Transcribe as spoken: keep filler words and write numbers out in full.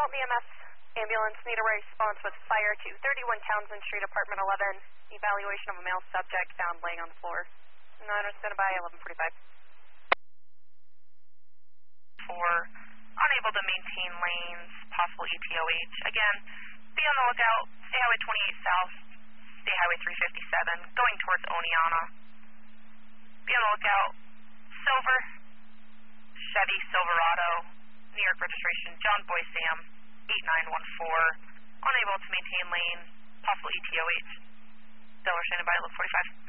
Dalton E M S ambulance, need a response with fire to thirty-one Townsend Street, apartment eleven. Evaluation of a male subject found laying on the floor. nine oh standby, eleven forty-five. For unable to maintain lanes, possible E T O H. Again, be on the lookout. State Highway twenty-eight South, State Highway three fifty-seven, going towards Oneonta. Be on the lookout. Silver, Chevy Silverado, New York registration, John Boy Sam, eight nine one four, unable to maintain lane, possible E T O H. Delaware standing by, look forty-five.